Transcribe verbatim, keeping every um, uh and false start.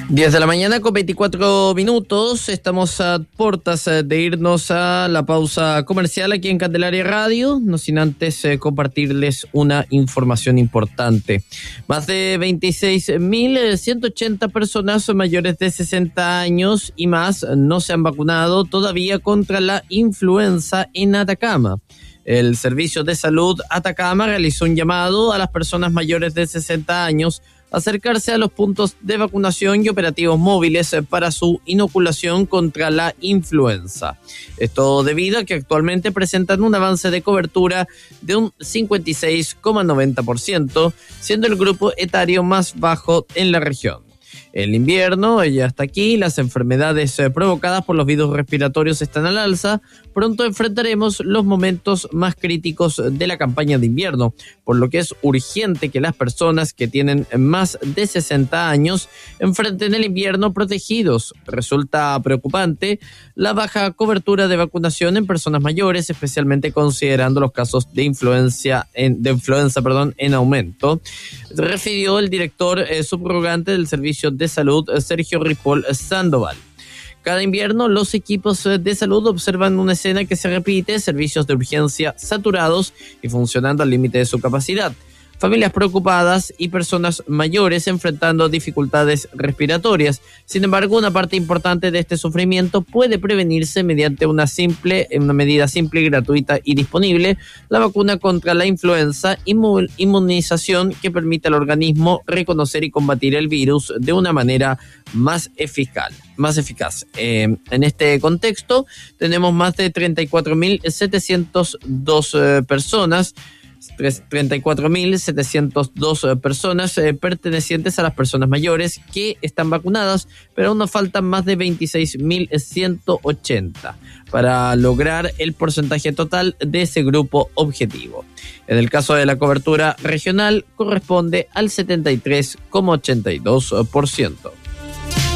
diez de la mañana con veinticuatro minutos, estamos a puertas de irnos a la pausa comercial aquí en Candelaria Radio, no sin antes eh, compartirles una información importante. Más de veintiséis mil ciento ochenta personas mayores de sesenta años y más no se han vacunado todavía contra la influenza en Atacama. El Servicio de Salud Atacama realizó un llamado a las personas mayores de sesenta años acercarse a los puntos de vacunación y operativos móviles para su inoculación contra la influenza. Esto debido a que actualmente presentan un avance de cobertura de un cincuenta y seis coma noventa por ciento, siendo el grupo etario más bajo en la región. El invierno ya está aquí, las enfermedades eh, provocadas por los virus respiratorios están al alza. Pronto enfrentaremos los momentos más críticos de la campaña de invierno, por lo que es urgente que las personas que tienen más de sesenta años enfrenten el invierno protegidos. Resulta preocupante la baja cobertura de vacunación en personas mayores, especialmente considerando los casos de influencia en, de influenza perdón, en aumento, refirió el director eh, subrogante del Servicio de Salud, Sergio Ripoll Sandoval. Cada invierno los equipos de salud observan una escena que se repite, servicios de urgencia saturados y funcionando al límite de su capacidad, familias preocupadas y personas mayores enfrentando dificultades respiratorias. Sin embargo, una parte importante de este sufrimiento puede prevenirse mediante una simple, una medida simple, gratuita y disponible, la vacuna contra la influenza, inmu- inmunización que permite al organismo reconocer y combatir el virus de una manera más eficaz. Más eficaz. Eh, en este contexto, tenemos más de treinta y cuatro mil setecientas dos eh, personas treinta y cuatro mil setecientas dos personas eh, pertenecientes a las personas mayores que están vacunadas, pero aún nos faltan más de veintiséis mil ciento ochenta para lograr el porcentaje total de ese grupo objetivo. En el caso de la cobertura regional, corresponde al setenta y tres coma ochenta y dos por ciento.